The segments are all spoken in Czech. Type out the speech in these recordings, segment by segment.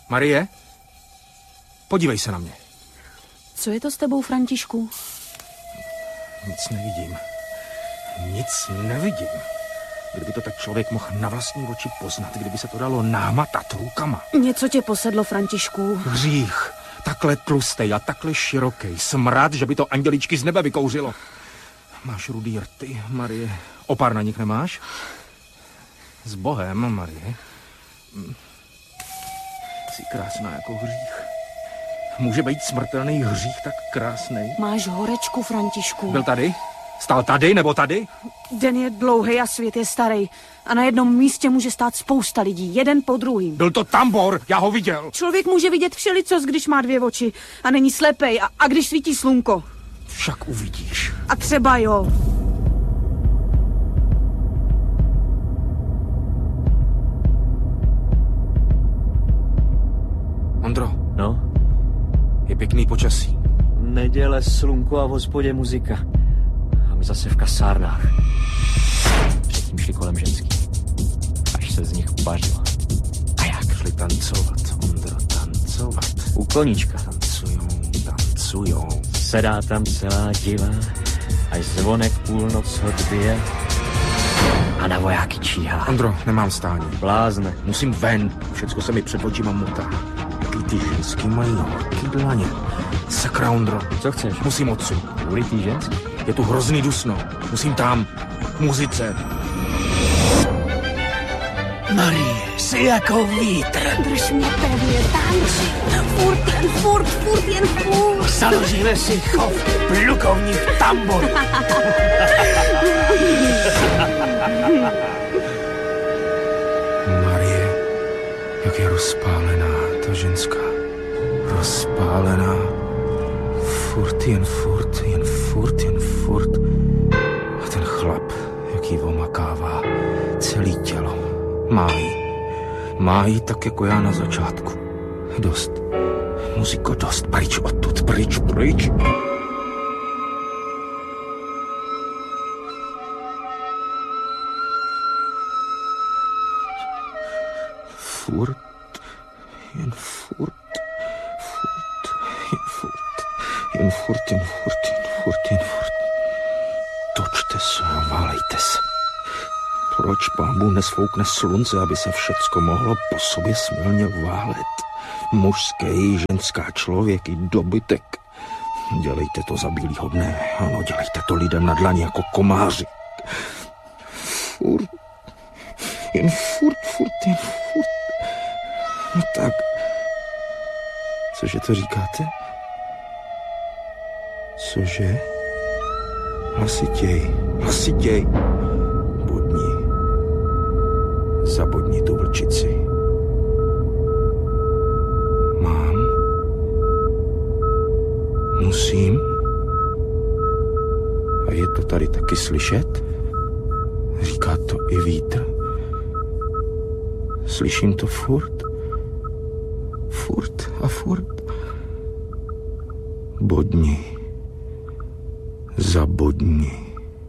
Marie? Podívej se na mě. Co je to s tebou, Františku? Nic nevidím. Nic nevidím. Kdyby to tak člověk mohl na vlastní oči poznat, kdyby se to dalo námatat rukama. Něco tě posedlo, Františku. Hřích. Takhle tlustej a takhle široký. Smrad, že by to anděličky z nebe vykouřilo. Máš rudý rty, Marie. Opár na nich nemáš? S Bohem, Marie. Jsi krásná jako hřích. Může být smrtelný hřích tak krásný? Máš horečku, Františku. Byl tady? Stál tady nebo tady? Den je dlouhý a svět je starý. A na jednom místě může stát spousta lidí, jeden po druhým. Byl to Tambor, já ho viděl. Člověk může vidět všelicos, když má 2 oči a není slepej a když svítí slunko. Však uvidíš. A třeba jo. Ondro. No? Je pěkný počasí. Neděle, slunko a v hospodě muzika. A my zase v kasárnách. Předtím šli kolem ženský. Až se z nich pařilo. A jak šli tancovat, Ondro, tancovat. U koníčka. Tancujou. Sedá tam celá diva, až zvonek půlnoc odbije a na vojáky číhá. Ondro, nemám stání. Blázne. Musím ven, všecko se mi před očima motá. Jaký ty ženský mají horký dlaně. Sakra, Ondro. Co chceš? Musím odsud. Kvůli tý ženský? Je tu hrozný dusno. Musím tam. K muzice. Marie, jsi jako vítr. Drž mě pevně, tanči. Furt jen furt. Založíme si chov plukovník Tambor. Marie, jak je rozpálená ta ženská. Rozpálená. Furt. A ten chlap, jak jí omakává celý tělo. Má jí tak jako já na začátku. Dost. Muziko, dost. Pryč odtud, pryč. Jen furt. Točte se a válejte se. Proč Pán Bůh nesfoukne slunce, aby se všecko mohlo po sobě smilně válet? Mužský, ženská, člověk i dobytek. Dělejte to za bílýho dne. Ano, dělejte to lidem na dlani jako komáři. Jen furt. No tak. Cože to říkáte? Cože? Hlasitěj. Zabodni tu vlčici. Mám? Musím? A je to tady taky slyšet? Říká to i vítr. Slyším to furt. Bodni. Zabodni.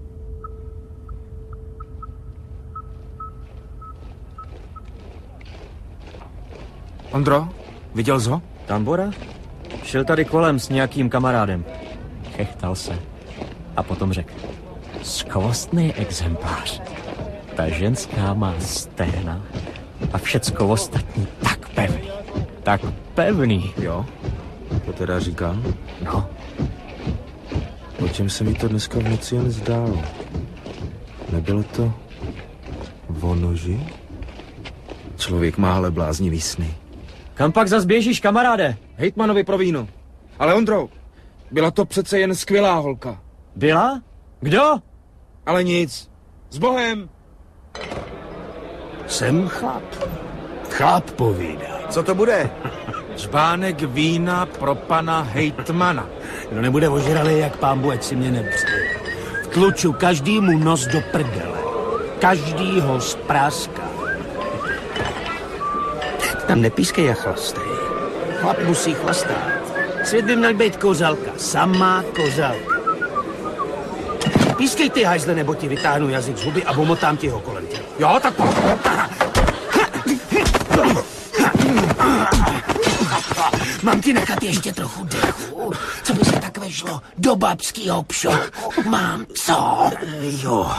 Ondro, viděl jsi ho? Tambora? Šel tady kolem s nějakým kamarádem. Chechtal se. A potom řekl. Skvostný exemplář. Ta ženská má stehna a všecko ostatní tak pevný. Jo, to teda říkal. No. O čem se mi to dneska v noci jen zdálo? Nebylo to o noži? Člověk má ale bláznivý sny. Kam pak zas běžíš, kamaráde? Hejtmanovi pro víno. Ale Ondro, byla to přece jen skvělá holka. Byla? Kdo? Ale nic. S Bohem! Jsem chlap. Chlap povídá. Co to bude? Žbánek vína pro pana hejtmana. Kdo nebude ožralý jak Pán Bůh, ať si mě nepřeje. Vtluču každému nos do prdele. Každýho zpráská. Tam nepískej a chlastej. Chlap musí chlastat. Svět by měl být kořalka. Samá kořalka. Pískej ty hajzle, nebo ti vytáhnu jazyk z huby a omotám ti ho kolem těla. Jo, tak Mám ti nechat ještě trochu dechu? Co by se tak vešlo do babskýho pšoku? Mám co? Jo.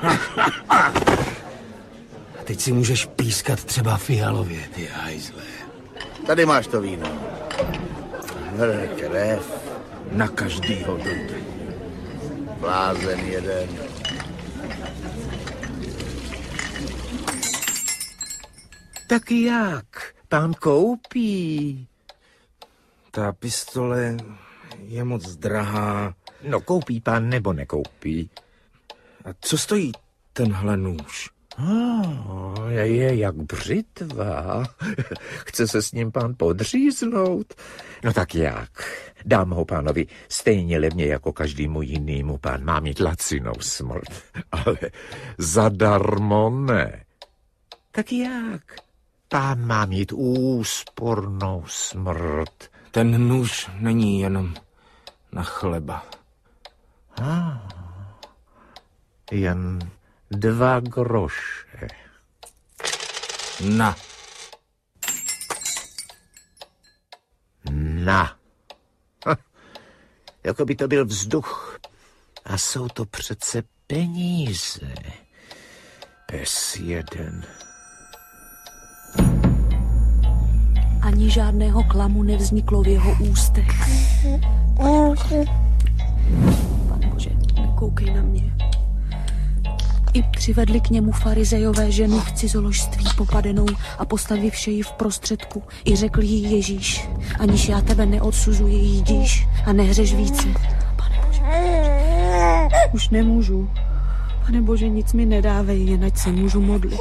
Teď si můžeš pískat třeba fialově, ty hajzle. Tady máš to víno. Krev. Na každýho dojde. Blázen jeden. Tak jak? Pán koupí. Ta pistole je moc drahá. No koupí pán nebo nekoupí? A co stojí tenhle nůž? Je jak břitva. Chce se s ním pán podříznout? No tak jak? Dám ho pánovi stejně levně jako každému jinému. Pán má mít lacinou smrt. Ale zadarmo ne. Tak jak? Pán má mít úspornou smrt. Ten nůž není jenom na chleba. Jen 2 groše. Na. Jako by to byl vzduch. A jsou to přece peníze. Pes jeden. Ani žádného klamu nevzniklo v jeho ústech. Pane Bože, nekoukej na mě. I přivedli k němu farizejové ženu v cizoložství popadenou a postavivši ji v prostředku. I řekl jí Ježíš, aniž já tebe neodsuzuji, jdíš a nehřeš více. Pane Bože, už nemůžu. Pane Bože, nic mi nedávej, jen ať se můžu modlit.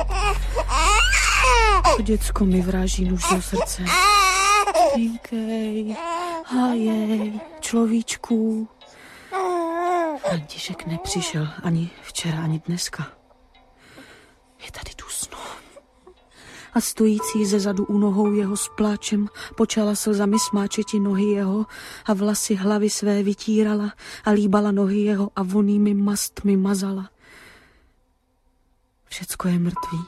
To děcko mi vráží nůž do srdce. Pinkej, hajej, človíčku. František nepřišel ani včera, ani dneska. Je tady dusno. A stojící ze zadu u nohou jeho s pláčem počala slzami smáčeti nohy jeho a vlasy hlavy své vytírala a líbala nohy jeho a vonými mastmi mazala. Všecko je mrtvý.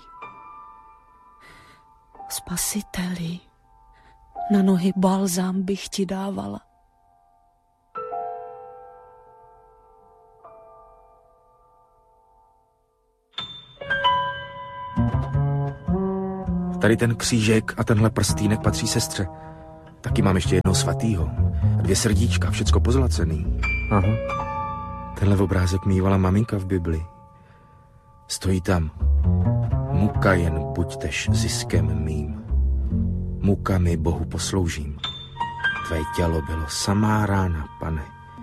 Spasiteli, na nohy balzám bych ti dávala. Tady ten křížek a tenhle prstýnek patří sestře. Taky mám ještě jednoho svatýho. A 2 srdíčka, všecko pozlacený. Aha. Tenhle obrázek mývala maminka v Bibli. Stojí tam. Muka jen buďtež ziskem mým. Mukami Bohu posloužím. Tvé tělo bylo samá rána, Pane.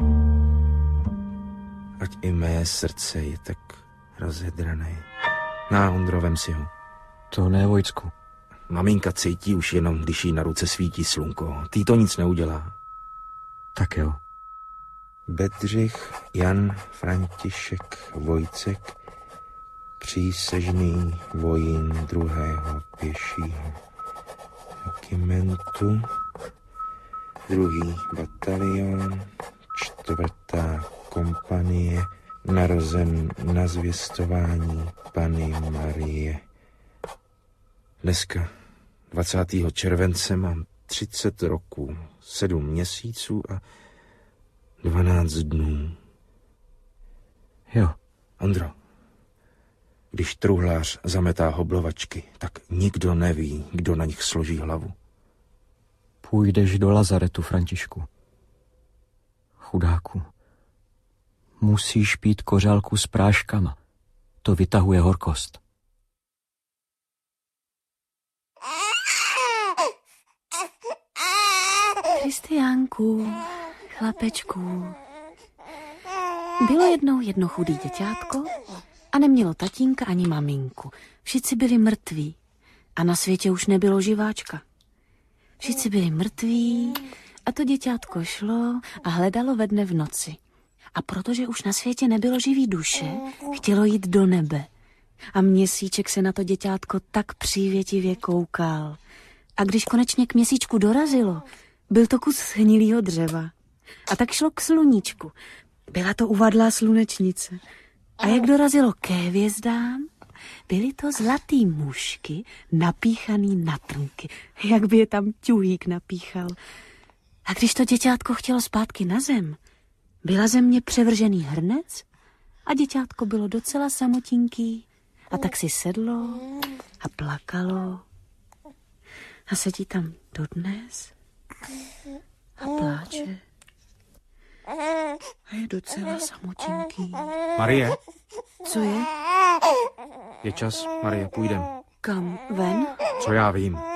Ať i mé srdce je tak rozhedrané. Na, Ondro, vem si ho. To ne, Vojtku. Maminka cítí už jenom, když jí na ruce svítí slunko. Tý to nic neudělá. Tak jo. Bedřich, Jan, František, Vojcek, přísežný vojín 2. pěšího regimentu, 2. batalion, 4. kompanie, narozen na zvěstování Panny Marie. Dneska, 20. července, mám 30 roků, 7 měsíců a 12 dnů. Jo. Ondro, když truhlář zametá hoblovačky, tak nikdo neví, kdo na nich složí hlavu. Půjdeš do lazaretu, Františku. Chudáku. Musíš pít kořálku s práškama. To vytahuje horkost. Kristiánku, chlapečku. Bylo jednou jedno chudý děťátko a nemělo tatínka ani maminku. Všichni byli mrtví a na světě už nebylo živáčka. Všichni byli mrtví a to děťátko šlo a hledalo ve dne v noci. A protože už na světě nebylo živý duše, chtělo jít do nebe. A měsíček se na to děťátko tak přívětivě koukal. A když konečně k měsíčku dorazilo, byl to kus shnilýho dřeva. A tak šlo k sluníčku. Byla to uvadlá slunečnice. A jak dorazilo ke hvězdám, byly to zlatý mušky napíchaný na trnky. Jak by je tam ťuhýk napíchal. A když to děťátko chtělo zpátky na zem, byla země převržený hrnec a děťátko bylo docela samotinký a tak si sedlo a plakalo a sedí tam dodnes a pláče a je docela samotinký. Marie, Co je? je čas, Marie, půjdem. Kam? Ven? Co já vím.